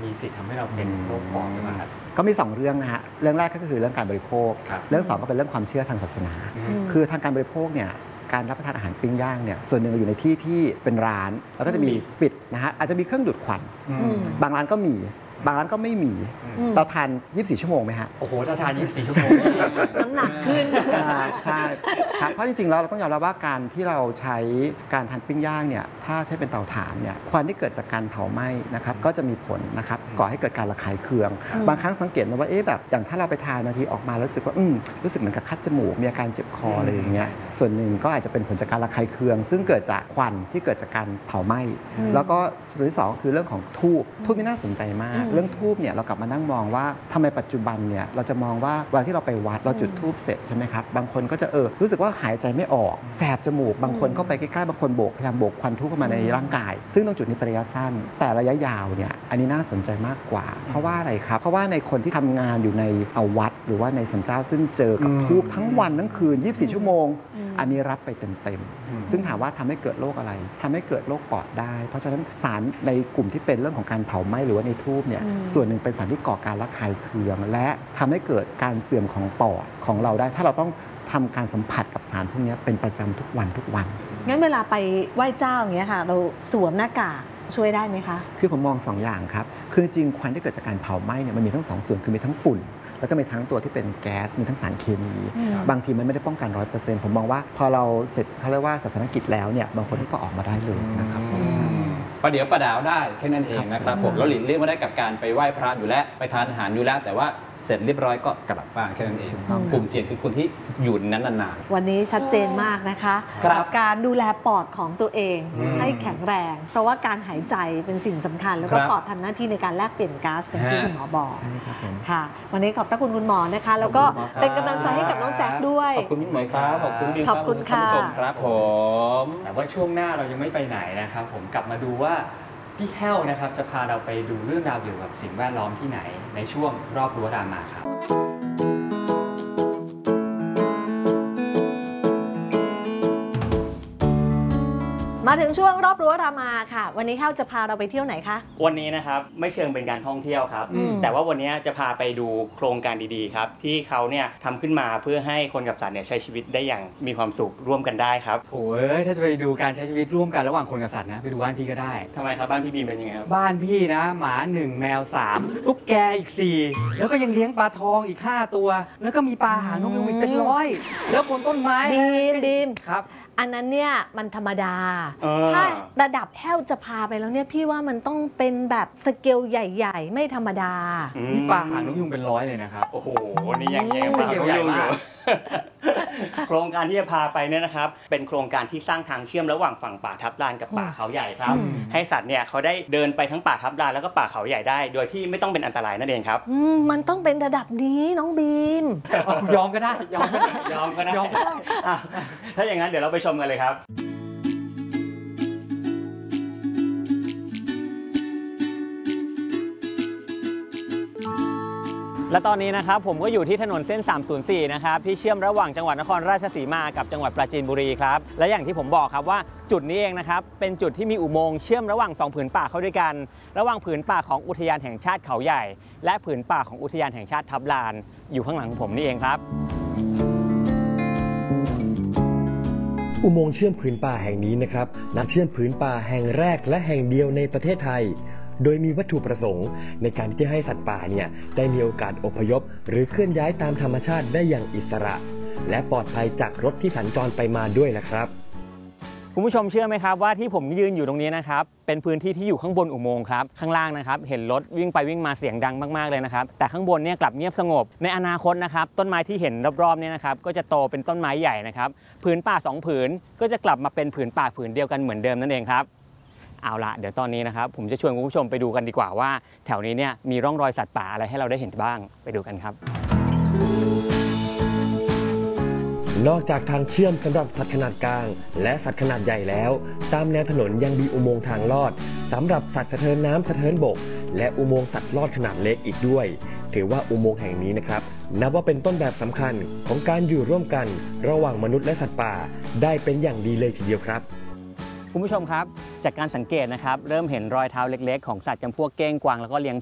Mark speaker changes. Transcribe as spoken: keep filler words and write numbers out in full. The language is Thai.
Speaker 1: มีสิทธิ์ทำให้เราเป็นโรคปอดหรือเปล่าครับ
Speaker 2: ก็มีสองเรื่องนะฮะเรื่องแรกก็คือเรื่องการบริโภคเรื่องสองก็เป็นเรื่องความเชื่อทางศาสนาคือทางการบริโภคเนี่ยการรับประทานอาหารปิ้งย่างเนี่ยส่วนหนึ่งอยู่ในที่ที่เป็นร้านแล้วก็จะมีปิดนะฮะอาจจะมีเครื่องดูดควันบางร้านก็มีบางร้านก็ไม่มีเราทานยี่สิบสี่ชั่วโมงไหมฮะ
Speaker 1: โอ้โหถ้าทานยี่สิบสี่ชั่วโมง
Speaker 3: น้ำหนักขึ้น
Speaker 2: ใช่ครับเพราะจริงๆแล้วเราต้องยอมรับว่าการที่เราใช้การทานปิ้งย่างเนี่ยถ้าใช้เป็นเตาถ่านเนี่ยควันที่เกิดจากการเผาไหม้นะครับก็จะมีผลนะครับก่อให้เกิดการระคายเคืองบางครั้งสังเกตนะว่าเอ๊ะแบบอย่างถ้าเราไปทานบางทีออกมาแล้วรู้สึกว่าอืมรู้สึกเหมือนกับคัดจมูกมีอาการเจ็บคออะไรอย่างเงี้ยส่วนหนึ่งก็อาจจะเป็นผลจากการระคายเคืองซึ่งเกิดจากควันที่เกิดจากการเผาไหม้แล้วก็ส่วนที่สองคือเรื่องของทูบทูบนี่น่าสนใจมากเรื่องทูบเนี่ยเรากลับมานั่งมองว่าทำไมปัจจุบันเนี่ยเราจะมองว่าเวลาที่เราไปวัดเราจุดธูปเสร็จใช่ไหมครับบางคนก็จะเออรู้สึกว่าหายใจไม่ออกแสบจมูกบางคนเข้าไปใกล้ๆบางคนโบกพยายามโบกควันทูบเข้ามาในร่างกายซึ่งตรงจุดนี้เป็นระยะสั้นแต่ระยะยาวเนี่ยอันนี้น่าสนใจมากกว่าเพราะว่าอะไรครับเพราะว่าในคนที่ทำงานอยู่ในเอาวัดหรือว่าในสันเจ้าซึ่งเจอกับทูบทั้งวันทั้งคืนยี่สิบสี่ชั่วโมงอันนี้รับไปเต็มๆซึ่งถามว่าทำให้เกิดโรคอะไรทำให้เกิดโรคปอดได้เพราะฉะนั้นสารในกลุ่มที่เป็นเรื่องของการเผาไหม้หรือว่าในทูบเนี่ยส่วนหนึ่งเป็นสารที่ก่อการระคายเคืองและทำให้เกิดการเสื่อมของปอดของเราได้ถ้าเราต้องทำการสัมผัสกับสารพวกนี้เป็นประจำทุกวันทุกวัน
Speaker 3: งั้นเวลาไปไหว้เจ้าอย่างเงี้ยค่ะเราสวมหน้ากากช่วยได้ไหมคะ
Speaker 2: คือผมมองสองอย่างครับคือจริงควันที่เกิดจากการเผาไหม้เนี่ยมันมีทั้งสองส่วนคือมีทั้งฝุ่นแล้วก็มีทั้งตัวที่เป็นแก๊สมีทั้งสารเคมีบางทีมันไม่ได้ป้องกัน ร้อยเปอร์เซ็นต์ ผมมองว่าพอเราเสร็จเขาเรียกว่าศาสนกิจแล้วเนี่ยบางคนก็ออกมาได้เลยนะครับ
Speaker 4: ประเดี๋ยวประดาวได้แค่นั้นเองนะครับผมแล้วหลีกเลี่ยงไม่ได้กับการไปไหว้พระอยู่แล้วไปทานอาหารอยู่แล้วแต่ว่าเสร็จเรียบร้อยก็กลับบ้านแค่นั้นเองกลุ่มเสี่ยงคือคนที่อยู่นั้นนาน
Speaker 3: ๆวันนี้ชัดเจนมากนะคะกับการดูแลปอดของตัวเองให้แข็งแรงเพราะว่าการหายใจเป็นสิ่งสำคัญแล้วก็ปอดทำหน้าที่ในการแลกเปลี่ยนก๊าซอย่างที่คุณหมอบอก
Speaker 2: ใช่ครับผม
Speaker 3: ค่ะวันนี้ขอบคุณคุณหมอนะคะแล้วก็เป็นกำลังใจให้กับน้องแจ็คด้วย
Speaker 4: ขอบคุณพี่หมวยครับขอบคุณ
Speaker 3: ขอบคุณค่ะ
Speaker 4: ครับผม
Speaker 1: แต่ว่าช่วงหน้าเรายังไม่ไปไหนนะครับผมกลับมาดูว่าพี่แห้วนะครับจะพาเราไปดูเรื่องราวเกี่ยวกับสิ่งแวดล้อมที่ไหนในช่วงรอบรั้วรามาครับ
Speaker 3: มาถึงช่วงรอบรั้วรามาค่ะวันนี้แห้วจะพาเราไปเที่ยวไหนคะ
Speaker 5: วันนี้นะครับไม่เชิงเป็นการท่องเที่ยวครับแต่ว่าวันนี้จะพาไปดูโครงการดีๆครับที่เขาเนี่ยทำขึ้นมาเพื่อให้คนกับสัตว์เนี่ยใช้ชีวิตได้อย่างมีความสุขร่วมกันได้ครับ
Speaker 1: โอ้ยถ้าจะไปดูการใช้ชีวิตร่วมกันระหว่างคนกับสัตว์นะไปดูบ้านพี่ก็ได้
Speaker 5: ทำไมครับบ้านพี่บีมเป็นยังไงครับ
Speaker 1: บ้านพี่นะหมาหนึ่งแมวสามตุ๊กแกอีกสี่แล้วก็ยังเลี้ยงปลาทองอีกห้าตัวแล้วก็มีปลาหางนกยูงอีกเป็นร้อยแล้วบนต้นไม้
Speaker 3: บีมบีม
Speaker 1: ครับ
Speaker 3: อันนั้นเนี่ยมันธรรมดาถ้าระดับแห้วจะพาไปแล้วเนี่ยพี่ว่ามันต้องเป็นแบบสเกลใหญ่ๆไม่ธรรมดา
Speaker 1: นี่ปลาหางนกยูงเป็นร้อยเลยนะครับ
Speaker 5: โอ้โหนี่ยังแย่ปลาหางนกยูงอยู่โครงการที่จะพาไปเนี่ยนะครับเป็นโครงการที่สร้างทางเชื่อมระหว่างฝั่งป่าทับลานกับป่าเขาใหญ่ครับให้สัตว์เนี่ยเขาได้เดินไปทั้งป่าทับลานแล้วก็ป่าเขาใหญ่ได้โดยที่ไม่ต้องเป็นอันตรายนั่นเองครับ
Speaker 3: มันต้องเป็นระดับนี้น้องบีม
Speaker 1: ยอมก็ได้ยอมก็ได้
Speaker 5: ยอมก็ได้ถ้าอย่างนั้นเดี๋ยวเราไปชมกันเลยครับ
Speaker 6: และตอนนี้นะครับผมก็อยู่ที่ถนนเส้นสามศูนย์สี่นะครับที่เชื่อมระหว่างจังหวัดนครราชสีมากับจังหวัดปราจีนบุรีครับและอย่างที่ผมบอกครับว่าจุดนี้เองนะครับเป็นจุดที่มีอุโมงค์เชื่อมระหว่างสองผืนป่าเข้าด้วยกันระหว่างผืนป่าของอุทยานแห่งชาติเขาใหญ่และผืนป่าของอุทยานแห่งชาติทับลานอยู่ข้างหลังของผมนี่เองครับ
Speaker 7: อุโมงค์เชื่อมผืนป่าแห่งนี้นะครับนับเชื่อมผืนป่าแห่งแรกและแห่งเดียวในประเทศไทยโดยมีวัตถุประสงค์ในการที่จะให้สัตว์ป่าเนี่ยได้มีโอกาสอพยพหรือเคลื่อนย้ายตามธรรมชาติได้อย่างอิสระและปลอดภัยจากรถที่สัญจรไปมาด้วยนะครับ
Speaker 6: คุณผู้ชมเชื่อไหมครับว่าที่ผมยืนอยู่ตรงนี้นะครับเป็นพื้นที่ที่อยู่ข้างบนอุโมงค์ครับข้างล่างนะครับเห็นรถวิ่งไปวิ่งมาเสียงดังมากๆเลยนะครับแต่ข้างบนเนี่ยกลับเงียบสงบในอนาคตนะครับต้นไม้ที่เห็นรอบๆเนี่ยนะครับก็จะโตเป็นต้นไม้ใหญ่นะครับผืนป่าสองผืนก็จะกลับมาเป็นผืนป่าผืนเดียวกันเหมือนเดิมนั่นเองครับเอาละเดี๋ยวตอนนี้นะครับผมจะชวนคุณผู้ชมไปดูกันดีกว่าว่าแถวนี้เนี่ยมีร่องรอยสัตว์ป่าอะไรให้เราได้เห็นบ้างไปดูกันครับ
Speaker 7: นอกจากทางเชื่อมสำหรับสัตว์ขนาดกลางและสัตว์ขนาดใหญ่แล้วตามแนวถนนยังมีอุโมงค์ทางลอดสำหรับสัตว์สะเทินน้ำสะเทินบกและอุโมงค์สัตว์ลอดขนาดเล็กอีกด้วยถือว่าอุโมงค์แห่งนี้นะครับนับว่าเป็นต้นแบบสำคัญของการอยู่ร่วมกันระหว่างมนุษย์และสัตว์ป่าได้เป็นอย่างดีเลยทีเดียวครับ
Speaker 6: คุณผู้ชมครับจากการสังเกตนะครับเริ่มเห็นรอยเท้าเล็กๆของสัตว์จำพวกเก้งกวางแล้วก็เลี้ยง